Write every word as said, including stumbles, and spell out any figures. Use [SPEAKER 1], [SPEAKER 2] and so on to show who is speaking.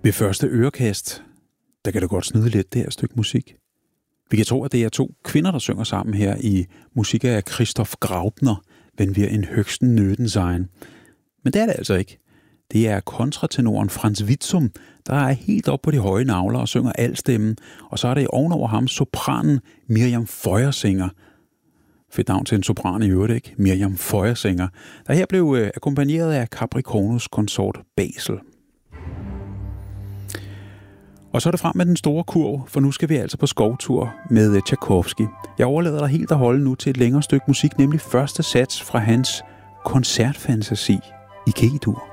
[SPEAKER 1] Ved første ørekast, der kan det godt snyde lidt, det her stykke musik. Vi kan tro, at det er to kvinder, der synger sammen her i musik af Christoph Graupner, wenn wir in höchsten Nöten sein. Men det er det altså ikke. Det er kontratenoren Franz Witzum, der er helt op på de høje nagler og synger altstemmen, og så er det ovenover ham sopranen Miriam Feuersinger. Fedt navn til en sopran i øvrigt, ikke? Miriam Feuersinger, der her blev øh, akkompagneret af Capricornus konsort Basel. Og så er det frem med den store kurv, for nu skal vi altså på skovtur med Tchaikovsky. Jeg overlader dig helt at holde nu til et længere stykke musik, nemlig første sats fra hans koncertfantasi i G-dur.